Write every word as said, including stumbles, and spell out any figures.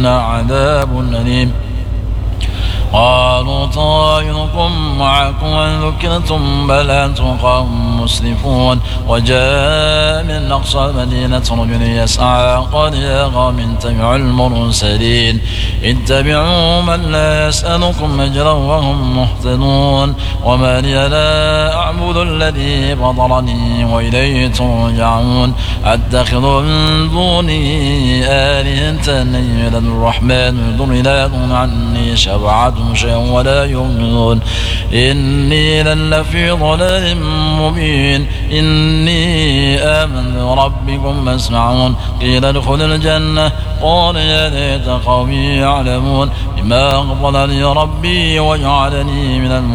عذاب أليم. قالوا طائركم معكم إن ذكرتم بل أنتم قوم مسرفون. وجاء من أقصى المدينة رجل يسعى قال يا قوم اتبعوا المرسلين اتبعوا من لا يسألكم أجرا وهم مهتدون. وما لي لا أعبد الذي فطرني وإليه ترجعون. أتخذ من دونه آلهة إن يرد الرحمن ضر لا يغن عني شفاعة شيئا ولا يؤمنون. إني لفي ضلال مبين. إني آمنت بربكم فاسمعون. قيل ادخل الجنة قال يا ليت قومي يعلمون بما أغفر لي ربي وجعلني من المؤمنين.